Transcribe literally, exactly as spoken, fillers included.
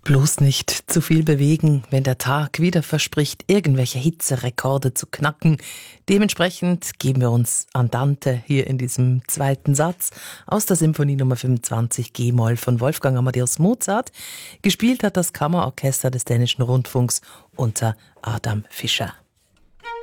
Bloß nicht zu viel bewegen, wenn der Tag wieder verspricht, irgendwelche Hitzerekorde zu knacken. Dementsprechend geben wir uns Andante hier in diesem zweiten Satz aus der Symphonie Nummer fünfundzwanzig G-Moll von Wolfgang Amadeus Mozart. Gespielt hat das Kammerorchester des Dänischen Rundfunks unter Adam Fischer.